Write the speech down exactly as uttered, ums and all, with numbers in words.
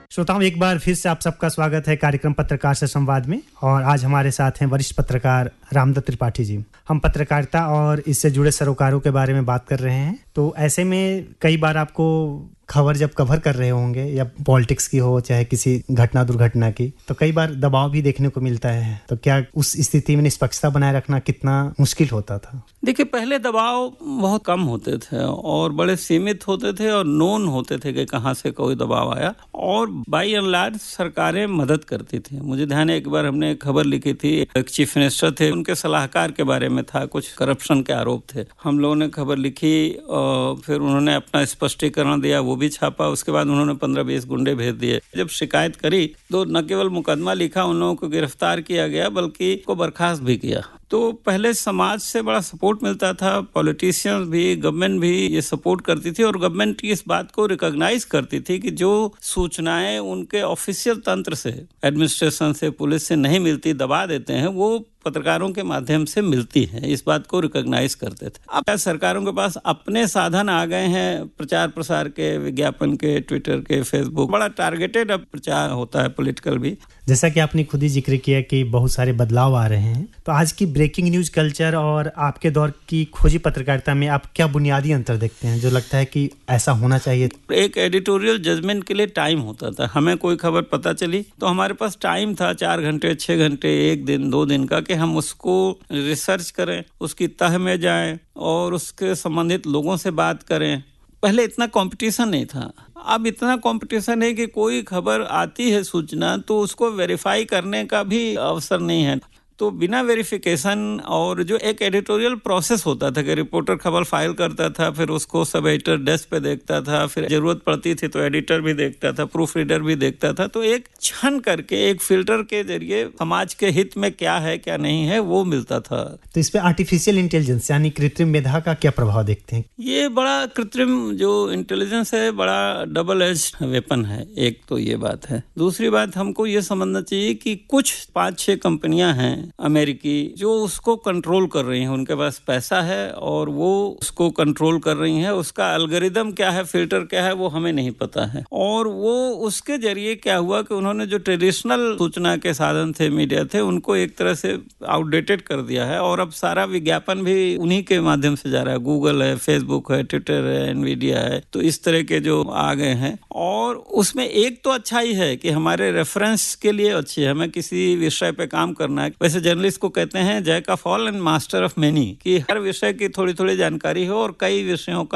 श्रोताओं, एक बार फिर से आप सबका स्वागत है कार्यक्रम पत्रकार से संवाद में। और आज हमारे साथ हैं वरिष्ठ पत्रकार रामदत्त त्रिपाठी जी। हम पत्रकारिता और इससे जुड़े सरोकारों के बारे में बात कर रहे हैं। तो ऐसे में कई बार आपको खबर जब कवर कर रहे होंगे, या पॉलिटिक्स की हो चाहे किसी घटना दुर्घटना की, तो कई बार दबाव भी देखने को मिलता है। तो क्या उस स्थिति में निष्पक्षता बनाए रखना कितना मुश्किल होता था? देखिए, पहले दबाव बहुत कम होते थे और बड़े सीमित होते थे और नोन होते थे कि कहाँ से कोई दबाव आया, और बाई एंड लार्ज सरकारें मदद करती थी। मुझे ध्यान है, एक बार हमने खबर लिखी थी, एक चीफ मिनिस्टर थे, उनके सलाहकार के बारे में था, कुछ करप्शन के आरोप थे। हम लोगों ने खबर लिखी और फिर उन्होंने अपना स्पष्टीकरण दिया, वो भी छापा। उसके बाद उन्होंने पंद्रह बीस गुंडे भेज दिए। जब शिकायत करी तो न केवल मुकदमा लिखा, उन लोगों को गिरफ्तार किया गया, बल्कि को बर्खास्त भी किया। तो पहले समाज से बड़ा सपोर्ट मिलता था, पॉलिटिशियंस भी, गवर्नमेंट भी ये सपोर्ट करती थी, और गवर्नमेंट इस बात को रिकॉग्नाइज करती थी कि जो सूचनाएं उनके ऑफिशियल तंत्र से, एडमिनिस्ट्रेशन से, पुलिस से नहीं मिलती, दबा देते हैं, वो पत्रकारों के माध्यम से मिलती है। इस बात को रिकॉग्नाइज करते थे। अब सरकारों के पास अपने साधन आ गए हैं, प्रचार प्रसार के, विज्ञापन के, ट्विटर के, फेसबुक, बड़ा टारगेटेड अब प्रचार होता है, पॉलिटिकल भी। जैसा कि आपने खुद ही जिक्र किया कि बहुत सारे बदलाव आ रहे हैं, तो आज की ब्रेकिंग न्यूज कल्चर और आपके दौर की खोजी पत्रकारिता में आप क्या बुनियादी अंतर देखते हैं जो लगता है कि ऐसा होना चाहिए? एक एडिटोरियल जजमेंट के लिए टाइम होता था। हमें कोई खबर पता चली तो हमारे पास टाइम था, चार घंटे, छह घंटे, एक दिन, दो दिन का, कि हम उसको रिसर्च करें, उसकी तह में जाएं और उसके संबंधित लोगों से बात करें। पहले इतना कंपटीशन नहीं था। अब इतना कंपटीशन है कि कोई खबर आती है, सूचना, तो उसको वेरीफाई करने का भी अवसर नहीं है। तो बिना वेरिफिकेशन, और जो एक एडिटोरियल प्रोसेस होता था कि रिपोर्टर खबर फाइल करता था, फिर उसको सब एडिटर डेस्क पे देखता था, फिर जरूरत पड़ती थी तो एडिटर भी देखता था, प्रूफ रीडर भी देखता था, तो एक छन करके, एक फिल्टर के जरिए समाज के हित में क्या है क्या नहीं है वो मिलता था। तो इस पे आर्टिफिशियल इंटेलिजेंस यानी कृत्रिम मेधा का क्या प्रभाव देखते हैं? ये बड़ा कृत्रिम जो इंटेलिजेंस है, बड़ा डबल एज वेपन है। एक तो ये बात है। दूसरी बात, हमको ये समझना चाहिए कि कुछ पांच छह कंपनियां हैं अमेरिकी जो उसको कंट्रोल कर रही हैं। उनके पास पैसा है और वो उसको कंट्रोल कर रही हैं। उसका एल्गोरिदम क्या है, फिल्टर क्या है, वो हमें नहीं पता है। और वो उसके जरिए क्या हुआ कि उन्होंने जो ट्रेडिशनल सूचना के साधन थे, मीडिया थे, उनको एक तरह से आउटडेटेड कर दिया है। और अब सारा विज्ञापन भी उन्हीं के माध्यम से जा रहा है। गूगल है, फेसबुक है, ट्विटर है, एनवीडिया है, तो इस तरह के जो आ गए हैं। और उसमें एक तो अच्छा ही है कि हमारे रेफरेंस के लिए अच्छी है। हमें किसी विषय पे काम करना है, वैसे जर्नलिस्ट को कहते हैं Jack of all and master of many, कि हर विषय की थोड़ी थोड़ी जानकारी हो और कई विषयों का